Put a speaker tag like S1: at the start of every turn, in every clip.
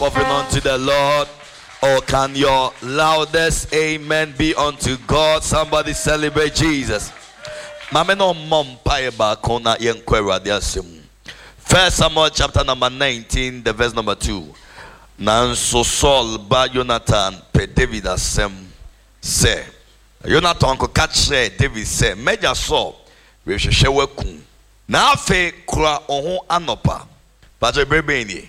S1: Offering unto the Lord. Oh, can your loudest amen be unto God? Somebody celebrate Jesus. Mameno Mompire Bakona Yenkwera Diasum. 1 Samuel chapter number 19, the verse number 2. Nanso Saul ba Jonathan pe David asem say. Jonathan ko catch David say, Major Saul, we shall weku. Na afe kura oho anopa. Pato brebeni.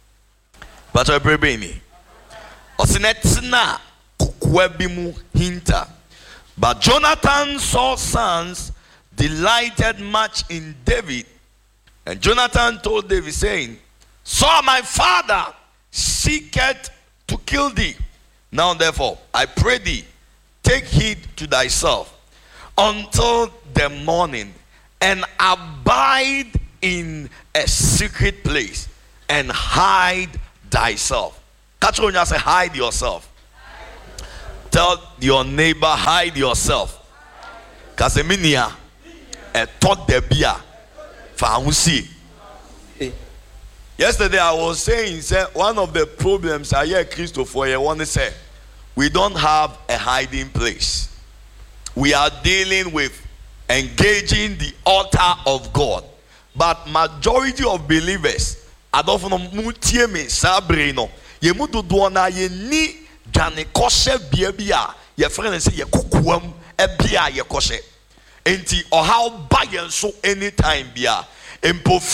S1: Osinetina kukwebimu hinta. But Jonathan Saul's sons delighted much in David. And Jonathan told David, saying, Saul my father seeketh to kill thee. Now therefore, I pray thee, take heed to thyself until the morning, and abide in a secret place, and hide thyself. Catch on, say, hide yourself. Tell your neighbor, hide yourself. Kaseminia, a thought the beer. Fahusi. Yesterday I was saying, one of the problems I hear Christopher, I want to say, we don't have a hiding place. We are dealing with engaging the altar of God. But majority of believers, I don't know, mutieme sabrino, ye mudu duana ye ni jane koshe biebia, ye friend say ye kukuam ebia ye koshe. Enti or how buy and so anytime bia. Empo